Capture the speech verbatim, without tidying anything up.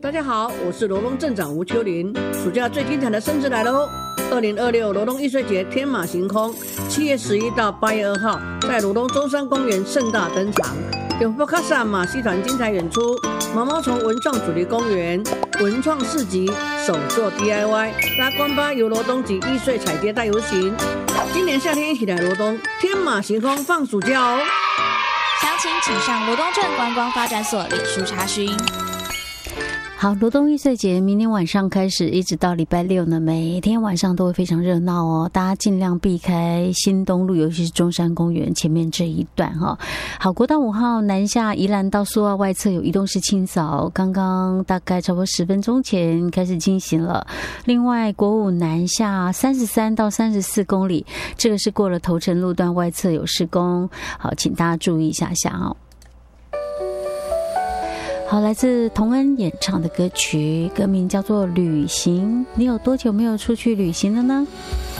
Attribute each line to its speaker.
Speaker 1: 大家好，我是罗东镇长吴秋玲。暑假最精彩的盛事来喽！二零二六罗东艺穗节天马行空，七月十一到八月二号，在罗东中山公园盛大登场。有福卡萨马戏团精彩演出，毛毛虫文创主题公园、文创市集、手作 D I Y、拉关巴游罗东及艺穗彩街大游行。今年夏天一起来罗东，天马行空放暑假哦！
Speaker 2: 详情请上罗东镇观光发展所脸书查询。
Speaker 3: 好，罗东艺穗节明天晚上开始，一直到礼拜六呢，每天晚上都会非常热闹哦。大家尽量避开新东路，尤其是中山公园前面这一段哈、哦。好，国道五号南下宜兰到苏澳外侧有移动式清扫，刚刚大概差不多十分钟前开始进行了。另外，国五南下三十三到三十四公里，这个是过了头城路段外侧有施工，好，请大家注意一下下哦。好，来自童恩演唱的歌曲，歌名叫做《旅行》。你有多久没有出去旅行了呢？